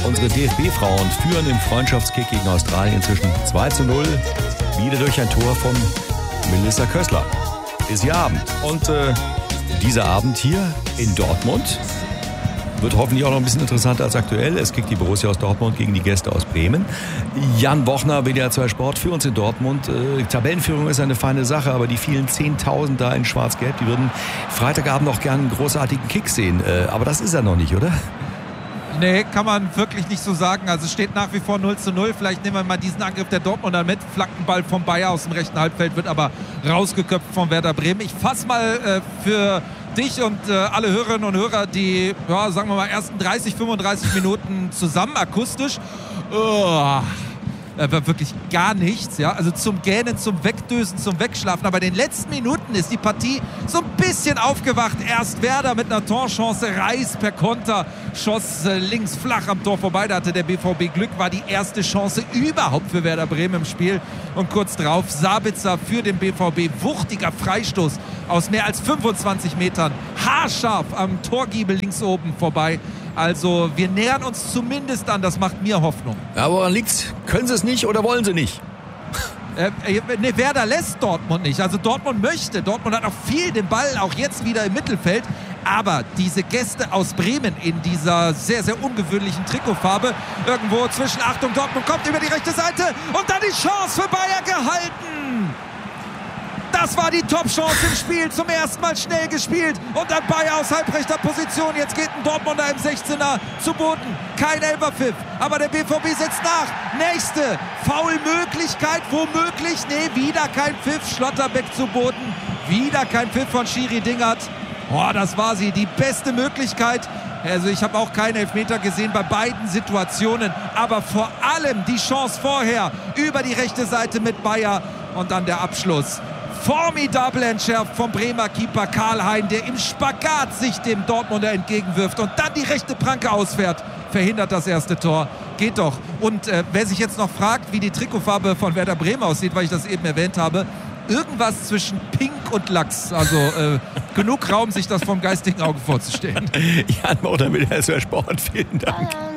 Unsere DFB-Frauen führen im Freundschaftskick gegen Australien inzwischen 2:0. Wieder durch ein Tor von Melissa Kössler. Ist ihr Abend. Und dieser Abend hier in Dortmund wird hoffentlich auch noch ein bisschen interessanter als aktuell. Es kickt die Borussia aus Dortmund gegen die Gäste aus Bremen. Jan Bochner, WDR 2 Sport, für uns in Dortmund. Tabellenführung ist eine feine Sache, aber die vielen 10.000 da in Schwarz-Gelb, die würden Freitagabend noch gerne einen großartigen Kick sehen. Aber das ist er noch nicht, oder? Nee, kann man wirklich nicht so sagen. Also es steht nach wie vor 0:0. Vielleicht nehmen wir mal diesen Angriff der Dortmunder mit. Flankenball vom Bayer aus dem rechten Halbfeld, wird aber rausgeköpft von Werder Bremen. Ich fasse mal für dich und alle Hörerinnen und Hörer die, ja, sagen wir mal, ersten 30, 35 Minuten zusammen, akustisch. Wirklich gar nichts, ja, also zum Gähnen, zum Wegdösen, zum Wegschlafen, aber in den letzten Minuten ist die Partie so ein bisschen aufgewacht. Erst Werder mit einer Torchance, Reis per Konter schoss links flach am Tor vorbei, da hatte der BVB Glück, war die erste Chance überhaupt für Werder Bremen im Spiel und kurz drauf Sabitzer für den BVB, wuchtiger Freistoß aus mehr als 25 Metern, haarscharf am Torgiebel links oben vorbei. Also wir nähern uns zumindest an, das macht mir Hoffnung. Ja, woran liegt's? Können sie es nicht oder wollen sie nicht? Werder lässt Dortmund nicht. Also Dortmund möchte. Dortmund hat auch viel den Ball, auch jetzt wieder im Mittelfeld. Aber diese Gäste aus Bremen in dieser sehr, sehr ungewöhnlichen Trikotfarbe, irgendwo zwischen, Achtung, Dortmund kommt über die rechte Seite und dann die Chance für Bayer gehalten. Das war die Top-Chance im Spiel, zum ersten Mal schnell gespielt und dann Bayer aus halbrechter Position. Jetzt geht ein Dortmunder im 16er zu Boden. Kein Elferpfiff, aber der BVB setzt nach. Nächste Foulmöglichkeit, womöglich. Nee, wieder kein Pfiff, Schlotterbeck zu Boden. Wieder kein Pfiff von Schiri Dingert. Oh, das war sie, die beste Möglichkeit. Also ich habe auch keinen Elfmeter gesehen bei beiden Situationen, aber vor allem die Chance vorher über die rechte Seite mit Bayer und dann der Abschluss. Formidabel entschärft vom Bremer Keeper Karl-Hein, der im Spagat sich dem Dortmunder entgegenwirft und dann die rechte Pranke ausfährt, verhindert das erste Tor. Geht doch. Und wer sich jetzt noch fragt, wie die Trikotfarbe von Werder Bremen aussieht, weil ich das eben erwähnt habe, irgendwas zwischen Pink und Lachs. Also genug Raum, sich das vom geistigen Auge vorzustellen. Jan Bochner, WDR 2 Sport, vielen Dank.